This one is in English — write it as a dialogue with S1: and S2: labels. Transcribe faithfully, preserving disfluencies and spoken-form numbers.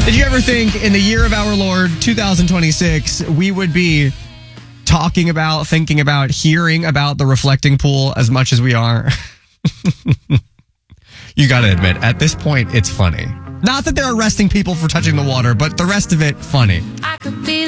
S1: Did you ever think in the year of our Lord, two thousand twenty-six, we would be talking about, thinking about, hearing about the reflecting pool as much as we are? You got to admit, at this point, it's funny. Not that they're arresting people for touching the water, but the rest of it, funny. I could be